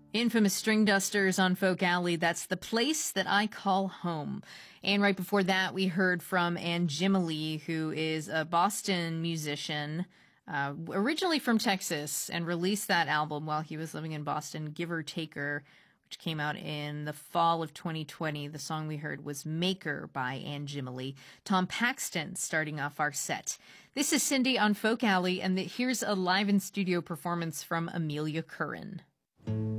Infamous String Dusters on Folk Alley. That's The Place That I Call Home. And right before that, we heard from Anjimally, who is a Boston musician, originally from Texas, and released that album while he was living in Boston, Giver Taker, which came out in the fall of 2020. The song we heard was Maker by Anjimally. Tom Paxton starting off our set. This is Cindy on Folk Alley, and here's a live in studio performance from Amelia Curran.